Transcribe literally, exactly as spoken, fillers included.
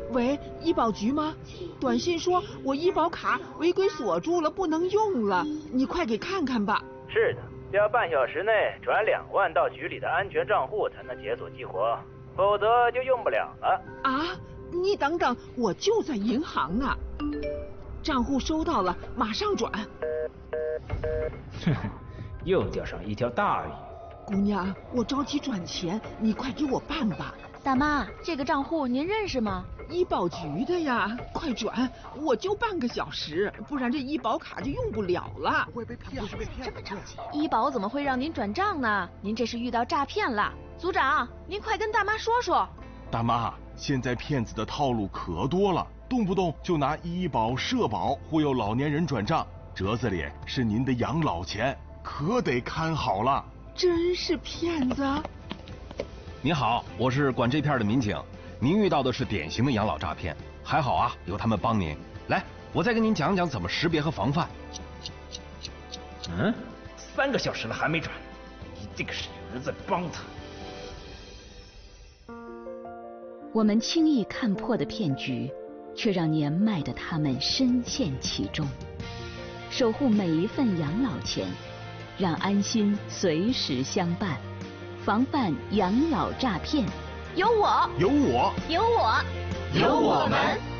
喂，医保局吗？短信说我医保卡违规锁住了，不能用了，你快给看看吧。 是的，要半小时内转两万到局里的安全账户才能解锁激活，否则就用不了了。 啊，你等等，我就在银行呢。账户收到了，马上转。 哼哼，又钓上一条大鱼。 姑娘，我着急转钱，你快给我办吧。 大妈，这个账户您认识吗？ 医保局的呀，快转！我就半个小时，不然这医保卡就用不了了。 会被骗，是被骗。 这么着急？医保怎么会让您转账呢？您这是遇到诈骗了。组长，您快跟大妈说说。 大妈，现在骗子的套路可多了，动不动就拿医保、社保忽悠老年人转账，折子里是您的养老钱，可得看好了。 真是骗子！ 您好，我是管这片的民警，您遇到的是典型的养老诈骗，还好啊，有他们帮您。来，我再跟您讲讲怎么识别和防范。 嗯，三个小时了还没转，一定是有人在帮他。 我们轻易看破的骗局，却让年迈的他们深陷其中。守护每一份养老钱，让安心随时相伴，防范养老诈骗。 有我， 有我， 有我， 有我们。